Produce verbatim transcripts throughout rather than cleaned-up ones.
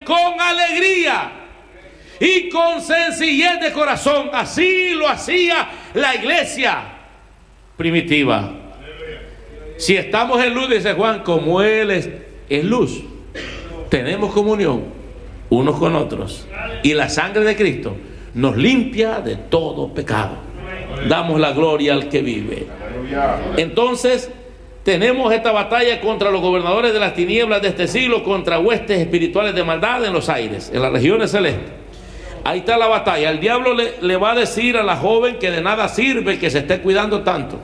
con alegría y con sencillez de corazón. Así lo hacía la iglesia primitiva. Si estamos en luz, dice Juan, como Él es, es luz, tenemos comunión unos con otros, y la sangre de Cristo nos limpia de todo pecado. Damos la gloria al que vive. Entonces tenemos esta batalla contra los gobernadores de las tinieblas de este siglo, contra huestes espirituales de maldad en los aires, en las regiones celestes. Ahí está la batalla. El diablo le, le va a decir a la joven que de nada sirve que se esté cuidando tanto.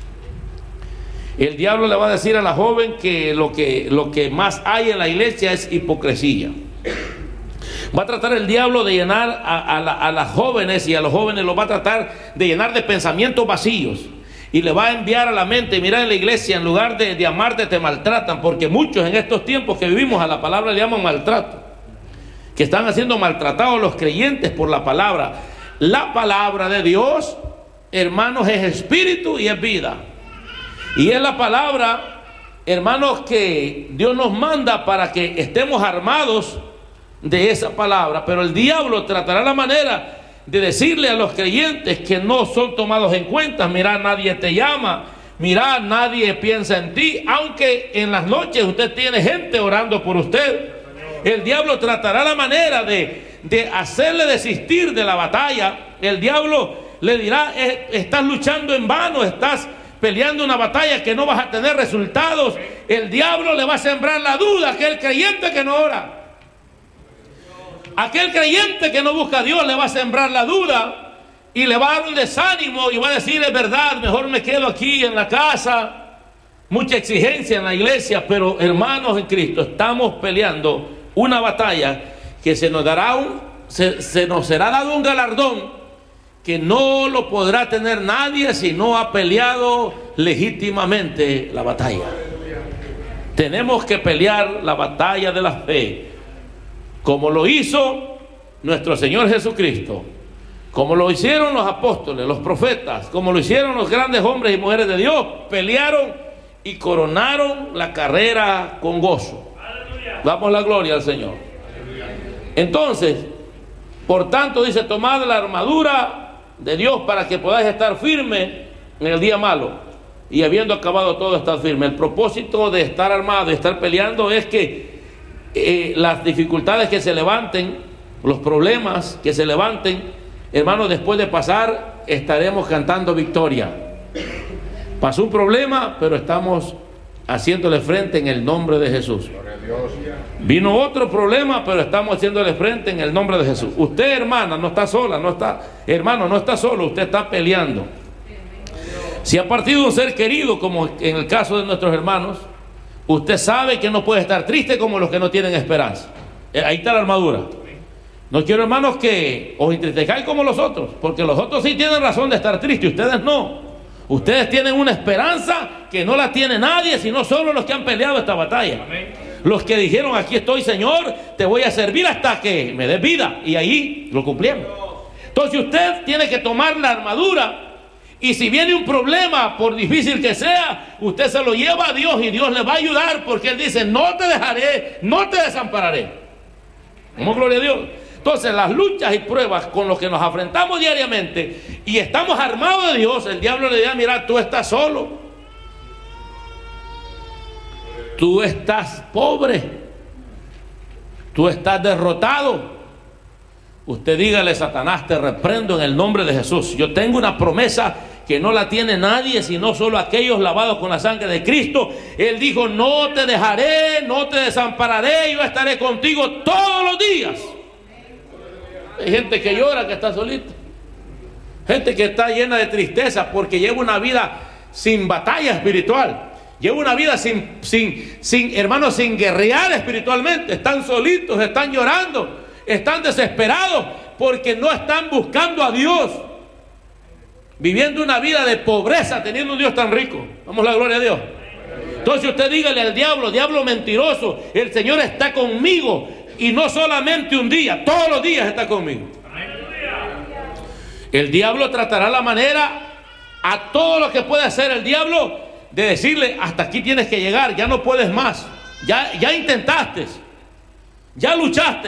El diablo le va a decir a la joven que lo que, lo que más hay en la iglesia es hipocresía. Va a tratar el diablo de llenar a, a, la, a las jóvenes, y a los jóvenes los va a tratar de llenar de pensamientos vacíos, y le va a enviar a la mente: mira, en la iglesia, en lugar de, de amarte, te maltratan, porque muchos en estos tiempos que vivimos a la palabra le llaman maltrato, que están siendo maltratados los creyentes por la palabra. La palabra de Dios, hermanos, es espíritu y es vida, y es la palabra, hermanos, que Dios nos manda para que estemos armados de esa palabra. Pero el diablo tratará la manera de decirle a los creyentes que no son tomados en cuenta: mira, nadie te llama, mira, nadie piensa en ti, aunque en las noches usted tiene gente orando por usted. El diablo tratará la manera de, de hacerle desistir de la batalla. El diablo le dirá: estás luchando en vano, estás peleando una batalla que no vas a tener resultados. El diablo le va a sembrar la duda a aquel creyente que no ora. Aquel creyente que no busca a Dios le va a sembrar la duda y le va a dar un desánimo, y va a decir: es verdad, mejor me quedo aquí en la casa. Mucha exigencia en la iglesia. Pero hermanos en Cristo, estamos peleando una batalla que se nos dará un, se, se nos será dado un galardón que no lo podrá tener nadie si no ha peleado legítimamente la batalla. Tenemos que pelear la batalla de la fe, como lo hizo nuestro Señor Jesucristo, como lo hicieron los apóstoles, los profetas, como lo hicieron los grandes hombres y mujeres de Dios. Pelearon y coronaron la carrera con gozo. Damos la gloria al Señor. Entonces, por tanto, dice: tomad la armadura de Dios para que podáis estar firme en el día malo, y habiendo acabado todo, estar firme. El propósito de estar armado y estar peleando es que Eh, las dificultades que se levanten, los problemas que se levanten, hermanos, después de pasar, estaremos cantando victoria. Pasó un problema, pero estamos haciéndole frente en el nombre de Jesús. Vino otro problema, pero estamos haciéndole frente en el nombre de Jesús. Usted, hermana, no está sola, no está, hermano, no está solo, usted está peleando. Si ha partido un ser querido, como en el caso de nuestros hermanos, usted sabe que no puede estar triste como los que no tienen esperanza. Ahí está la armadura. No quiero, hermanos, que os entristezcáis como los otros, porque los otros sí tienen razón de estar tristes, ustedes no. Ustedes tienen una esperanza que no la tiene nadie, sino solo los que han peleado esta batalla. Los que dijeron: aquí estoy, Señor, te voy a servir hasta que me des vida. Y ahí lo cumplieron. Entonces usted tiene que tomar la armadura. Y si viene un problema, por difícil que sea, usted se lo lleva a Dios, y Dios le va a ayudar, porque Él dice: no te dejaré, no te desampararé. Como gloria a Dios. Entonces, las luchas y pruebas con las que nos afrontamos diariamente, y estamos armados de Dios, el diablo le dirá: mira, tú estás solo, tú estás pobre, tú estás derrotado. Usted dígale: Satanás, te reprendo en el nombre de Jesús. Yo tengo una promesa que no la tiene nadie, sino solo aquellos lavados con la sangre de Cristo. Él dijo: no te dejaré, no te desampararé, yo estaré contigo todos los días. Hay gente que llora, que está solita. Gente que está llena de tristeza porque lleva una vida sin batalla espiritual. Lleva una vida sin, sin, sin, hermanos, sin guerrear espiritualmente. Están solitos, están llorando, están desesperados porque no están buscando a Dios, viviendo una vida de pobreza, teniendo un Dios tan rico. Damos la gloria a Dios. Entonces usted dígale al diablo: diablo mentiroso, el Señor está conmigo, y no solamente un día, todos los días está conmigo. El diablo tratará la manera, a todo lo que puede hacer el diablo, de decirle: hasta aquí tienes que llegar, ya no puedes más, ya, ya intentaste, ya luchaste.